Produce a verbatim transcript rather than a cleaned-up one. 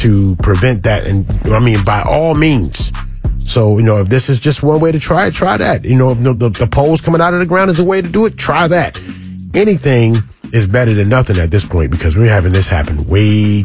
to prevent that. And I mean, by all means. So, you know, if this is just one way to try it, try that. You know, if the, the, the poles coming out of the ground is a way to do it, try that. Anything is better than nothing at this point, because we're having this happen way